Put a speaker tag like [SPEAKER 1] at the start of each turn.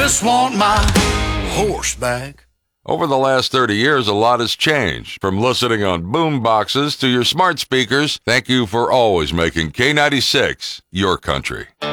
[SPEAKER 1] Just want my horse back.
[SPEAKER 2] Over the last 30 years, a lot has changed. From listening on boom boxes to your smart speakers, thank you for always making K96 your country.